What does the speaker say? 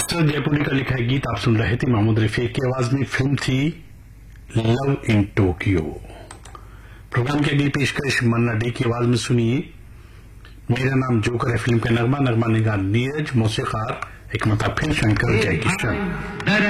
Master जयपुरी का लिखा है गीत आप सुन रहे थे महमूद रफी की आवाज में। फिल्म थी लव इन टोक्यो। प्रोग्राम की अगली पेशकश मन्ना डे की आवाज में सुनिए मेरा नाम जोकर है फिल्म का नगमा ने गा नीरज, मौसीकार एक मता फिर शंकर जयकिशन।